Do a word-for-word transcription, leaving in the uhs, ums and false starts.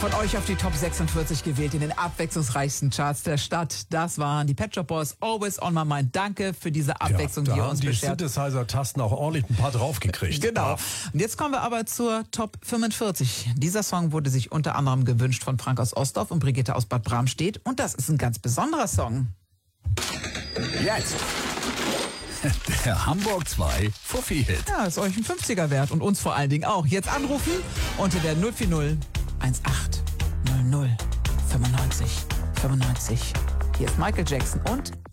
Von euch auf die Top sechsundvierzig gewählt in den abwechslungsreichsten Charts der Stadt. Das waren die Pet Shop Boys, Always on My Mind. Danke für diese Abwechslung, ja, die da ihr uns haben die beschert. Synthesizer-Tasten auch ordentlich ein paar draufgekriegt. Genau. Und jetzt kommen wir aber zur Top fünfundvierzig. Dieser Song wurde sich unter anderem gewünscht von Frank aus Ostdorf und Brigitte aus Bad Bramstedt. Und das ist ein ganz besonderer Song. Jetzt der Hamburg zwei Fuffi-Hit. Ja, ist euch ein fünfziger wert und uns vor allen Dingen auch. Jetzt anrufen unter der null vier null eins acht null null fünfundneunzig fünfundneunzig. Hier ist Michael Jackson und